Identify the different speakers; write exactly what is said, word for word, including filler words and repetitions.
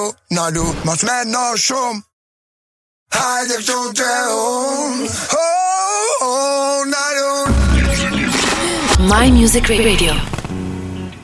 Speaker 1: nalu Mos me no shumë Hajde këtu të unë Oh, oh, nalu
Speaker 2: My Music Radio.